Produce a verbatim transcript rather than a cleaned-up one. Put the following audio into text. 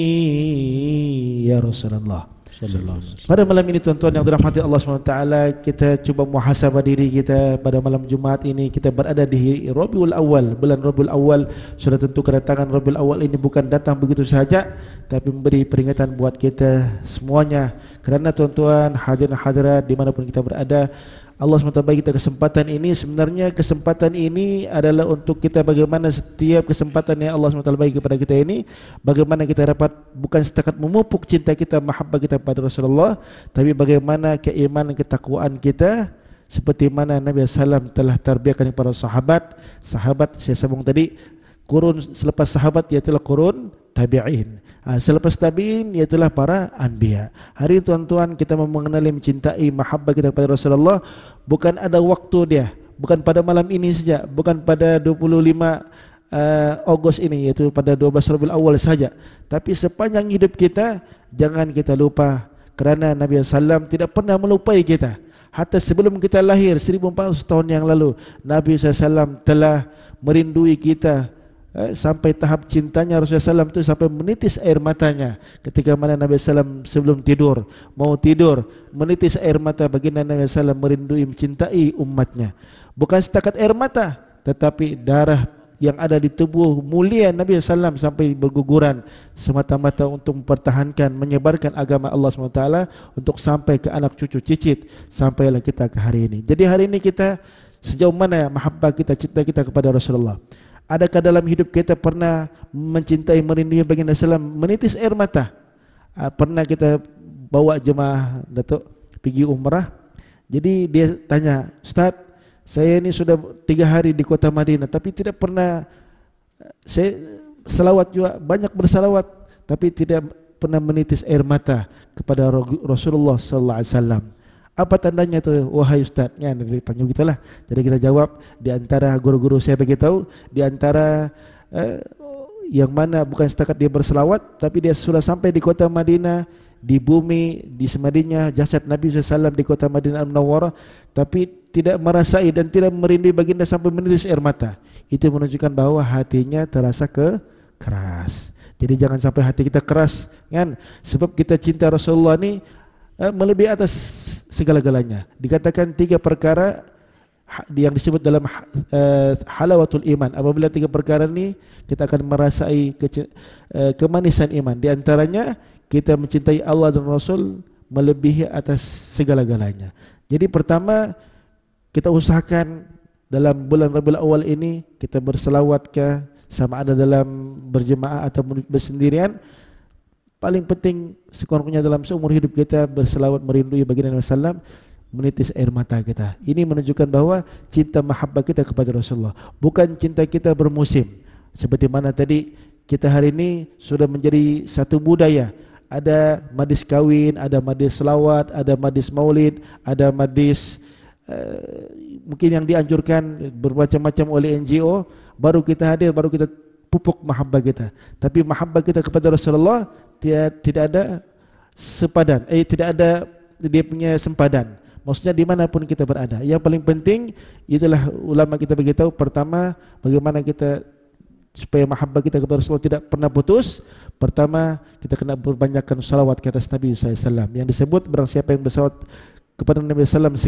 Ya Rasulullah. Pada malam ini tuan-tuan yang dirahmati Allah subhanahu wa taala, kita cuba muhasabah diri kita. Pada malam Jumaat ini kita berada di Rabiul Awal, bulan Rabiul Awal. Sudah tentu kedatangan Rabiul Awal ini bukan datang begitu sahaja, tapi memberi peringatan buat kita semuanya. Kerana tuan-tuan hadirin hadirat dimanapun kita berada, Allah subhanahu wa taala bagi kita kesempatan ini. Sebenarnya kesempatan ini adalah untuk kita bagaimana setiap kesempatan yang Allah subhanahu wa taala bagi kepada kita ini, bagaimana kita dapat bukan setakat memupuk cinta kita, mahabbah kita kepada Rasulullah, tapi bagaimana keimanan, ketakwaan kita seperti mana Nabi sallallahu alaihi wasallam telah tarbiyahkan kepada sahabat. Sahabat saya sambung tadi, kurun selepas sahabat iaitulah kurun tabi'in. Ha, selepas tabi'in iaitulah para anbiya. Hari tuan-tuan kita mengenali, mencintai, mahabbah kita kepada Rasulullah bukan ada waktu dia, bukan pada malam ini saja, bukan pada dua puluh lima uh, Ogos ini, iaitu pada dua belas Rabiul Awal saja, tapi sepanjang hidup kita jangan kita lupa, kerana Nabi sallallahu alaihi wasallam tidak pernah melupai kita. Hatta sebelum kita lahir seribu empat ratus tahun yang lalu, Nabi sallallahu alaihi wasallam telah merindui kita. Eh, sampai tahap cintanya Rasulullah sallallahu alaihi wasallam itu sampai menitis air matanya ketika mana Nabi sallallahu alaihi wasallam sebelum tidur, mau tidur, menitis air mata baginda Nabi sallallahu alaihi wasallam merindui, mencintai umatnya. Bukan setakat air mata, tetapi darah yang ada di tubuh mulia Nabi sallallahu alaihi wasallam sampai berguguran semata-mata untuk mempertahankan, menyebarkan agama Allah subhanahu wa taala untuk sampai ke anak cucu cicit, sampailah kita ke hari ini. Jadi hari ini kita sejauh mana mahabbah kita, cinta kita kepada Rasulullah? Adakah dalam hidup kita pernah mencintai, merindui baginda sallallahu alaihi wasallam, menitis air mata? Pernah kita bawa jemaah Datuk pergi umrah. Jadi dia tanya, Ustaz, saya ini sudah tiga hari di kota Madinah, tapi tidak pernah, saya selawat juga, banyak bersalawat, tapi tidak pernah menitis air mata kepada Rasulullah sallallahu alaihi wasallam. Apa tandanya tu, wahai Ustaz? Ya, dia tanya gitulah. Jadi kita jawab, di antara guru-guru saya beritahu, di antara eh, yang mana bukan setakat dia berselawat, tapi dia sudah sampai di kota Madinah, di bumi, di semadinya jasad Nabi sallallahu alaihi wasallam di kota Madinah Al-Munawwarah, tapi tidak merasai dan tidak merindui baginda sampai menitis air mata. Itu menunjukkan bahwa hatinya terasa ke keras. Jadi jangan sampai hati kita keras, kan? Sebab kita cinta Rasulullah ni melebihi atas segala-galanya. Dikatakan tiga perkara yang disebut dalam uh, halawatul iman. Apabila tiga perkara ini kita akan merasai ke, uh, kemanisan iman. Di antaranya kita mencintai Allah dan Rasul melebihi atas segala-galanya. Jadi pertama, kita usahakan dalam bulan Rabiul Awal ini kita berselawat ke, sama ada dalam berjemaah atau bersendirian. Paling penting sekurang-kurangnya dalam seumur hidup kita berselawat, merindui baginda Nabi sallallahu alaihi wasallam, menitis air mata kita. Ini menunjukkan bahwa cinta mahabbah kita kepada Rasulullah, bukan cinta kita bermusim. Seperti mana tadi kita hari ini sudah menjadi satu budaya. Ada majlis kawin, ada majlis selawat, ada majlis maulid, ada majlis uh, mungkin yang dianjurkan bermacam-macam oleh N G O. Baru kita hadir, baru kita pupuk mahabbah kita. Tapi mahabbah kita kepada Rasulullah tidak, tidak ada sepadan, eh tidak ada dia punya sempadan. Maksudnya dimanapun kita berada. Yang paling penting itulah ulama kita beritahu, pertama bagaimana kita supaya mahabbah kita kepada Rasulullah tidak pernah putus. Pertama kita kena berbanyakkan salawat ke atas Nabi sallallahu alaihi wasallam. Yang disebut barang siapa yang bersalawat kepada Nabi sallallahu alaihi wasallam